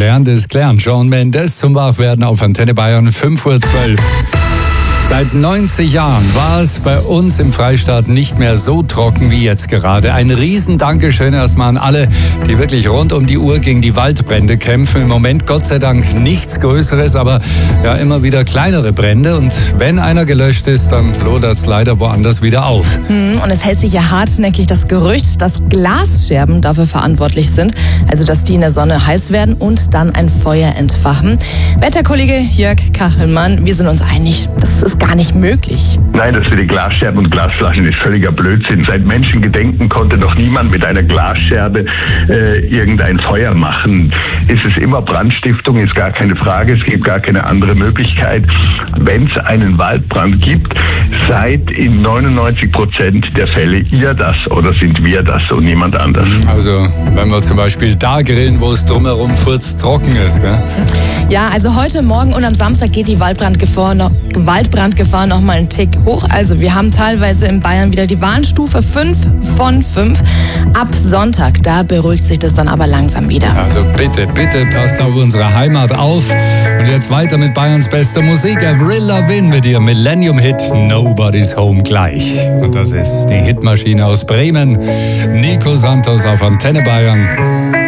Gelernt ist gelernt. Shawn Mendes zum Wachwerden auf Antenne Bayern 5:12 Uhr. Seit 90 Jahren war es bei uns im Freistaat nicht mehr so trocken wie jetzt gerade. Ein Riesen-Dankeschön erstmal an alle, die wirklich rund um die Uhr gegen die Waldbrände kämpfen. Im Moment Gott sei Dank nichts Größeres, aber ja immer wieder kleinere Brände. Und wenn einer gelöscht ist, dann lodert es leider woanders wieder auf. Und es hält sich ja hartnäckig das Gerücht, dass Glasscherben dafür verantwortlich sind. Also dass die in der Sonne heiß werden und dann ein Feuer entfachen. Wetterkollege Jörg Kachelmann, wir sind uns einig, das ist gar nicht möglich. Nein, das mit den Glasscherben und Glasflaschen ist völliger Blödsinn. Seit Menschengedenken konnte noch niemand mit einer Glasscherbe irgendein Feuer machen. Es ist immer Brandstiftung, ist gar keine Frage. Es gibt gar keine andere Möglichkeit. Wenn es einen Waldbrand gibt, seid in 99% der Fälle ihr das oder sind wir das und niemand anders. Also wenn wir zum Beispiel da grillen, wo es drumherum furztrocken ist, gell? Ja, also heute Morgen und am Samstag geht die Waldbrandgefahr noch mal einen Tick hoch. Also wir haben teilweise in Bayern wieder die Warnstufe 5 von 5. Ab Sonntag, da beruhigt sich das dann aber langsam wieder. Also bitte passt auf unsere Heimat auf. Und jetzt weiter mit Bayerns bester Musik. Avril Lavigne mit ihrem Millennium-Hit Nobody's Home gleich. Und das ist die Hitmaschine aus Bremen. Nico Santos auf Antenne Bayern.